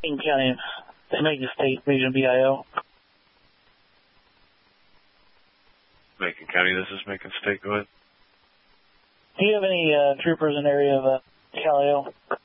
King County, Macon State, Region BIO. Macon County, this is Macon State. Go ahead. Do you have any troopers in the area of Callao?